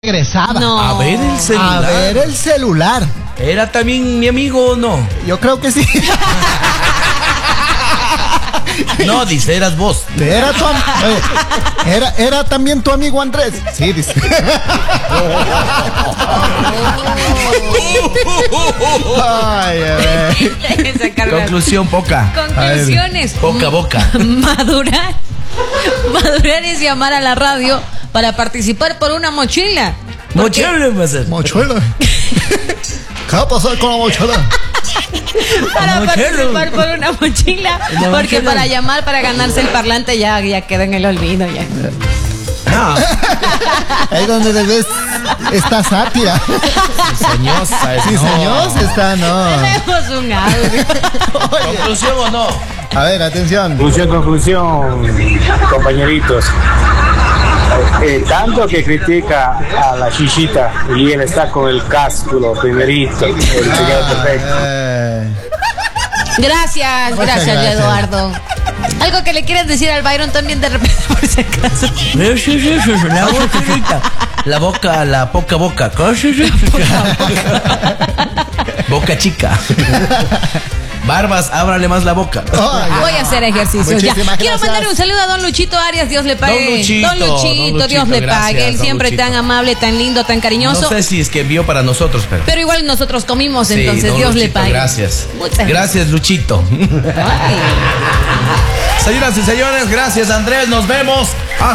Regresada. No. A ver el celular. A ver el celular. ¿Era también mi amigo o no? Yo creo que sí. No, dice, eras vos. Era también tu amigo Andrés. Sí, dice. Ay, a ver. Conclusión, poca. Conclusiones. Boca a boca. Madurar es llamar a la radio para participar por una mochila. Mochila va a ser. Mochuela. ¿Qué va a pasar con la mochila? Para Mochila. participar por una mochila. Una Porque mochila. para llamar, para ganarse el parlante ya queda en el olvido ya. Ah, Ahí donde ves esta sátira. cizañosa, Sí, no. señor, está, no. Tenemos un audio. ¿Conclusión o no? A ver, atención. Conclusión, compañeritos. Tanto que critica a la chichita y él está con el casco, primerito, el señor perfecto. Gracias, Muchas gracias, gracias. Eduardo. Algo que le quieras decir al Byron también de repente, por si acaso. La boca, la boca, la poca boca. Boca chica. Barbas, ábrale más la boca. Voy a hacer ejercicios ya. Muchísimas Quiero gracias. mandar un saludo a don Luchito Arias, Dios le pague. Don Luchito, Dios le pague. gracias, Él don siempre Luchito. tan amable, tan lindo, tan cariñoso. No sé si es que envió para nosotros, pero Igual nosotros comimos, sí, entonces don Dios le Luchito, pague. gracias. Muchas Gracias, Luchito. Ay. Señoras y señores, gracias, Andrés. Nos vemos.